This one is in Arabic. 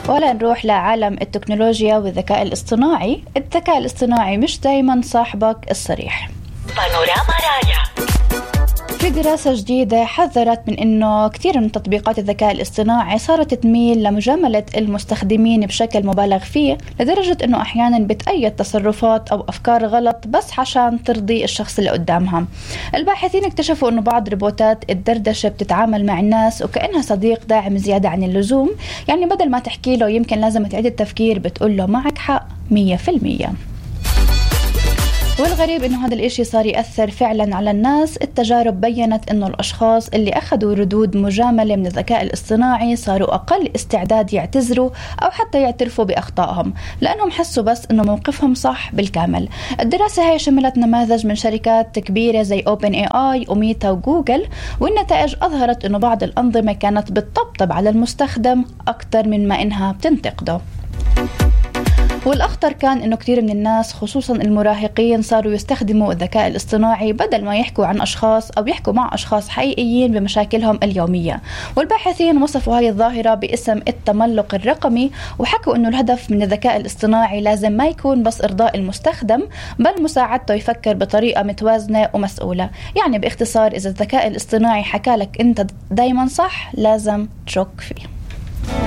ولا نروح لعالم التكنولوجيا والذكاء الاصطناعي. الذكاء الاصطناعي مش دايما صاحبك الصريح. بانوراما رايا. في دراسة جديدة حذرت من أنه كثير من تطبيقات الذكاء الاصطناعي صارت تميل لمجاملة المستخدمين بشكل مبالغ فيه، لدرجة أنه أحيانا بتأيد تصرفات أو أفكار غلط بس عشان ترضي الشخص اللي قدامها. الباحثين اكتشفوا أنه بعض روبوتات الدردشة بتتعامل مع الناس وكأنها صديق داعم زيادة عن اللزوم، يعني بدل ما تحكي له يمكن لازم تعيد التفكير بتقول له معك حق 100%. والغريب إنه هذا الإشي صار يأثر فعلا على الناس. التجارب بيّنت إنه الأشخاص اللي أخذوا ردود مجاملة من الذكاء الاصطناعي صاروا أقل استعداد يعتذروا أو حتى يعترفوا بأخطائهم، لأنهم حسوا بس إنه موقفهم صح بالكامل. الدراسة هي شملت نماذج من شركات كبيرة زي OpenAI وميتا وجوجل، والنتائج أظهرت إنه بعض الأنظمة كانت بتطبطب على المستخدم أكثر من ما إنها بتنتقده. والأخطر كان إنه كثير من الناس خصوصا المراهقين صاروا يستخدموا الذكاء الاصطناعي بدل ما يحكوا عن أشخاص أو يحكوا مع أشخاص حقيقيين بمشاكلهم اليومية. والباحثين وصفوا هاي الظاهرة باسم التملق الرقمي، وحكوا إنه الهدف من الذكاء الاصطناعي لازم ما يكون بس إرضاء المستخدم، بل مساعدته يفكر بطريقة متوازنة ومسؤولة. يعني باختصار إذا الذكاء الاصطناعي حكى لك أنت دايما صح لازم تشك فيه.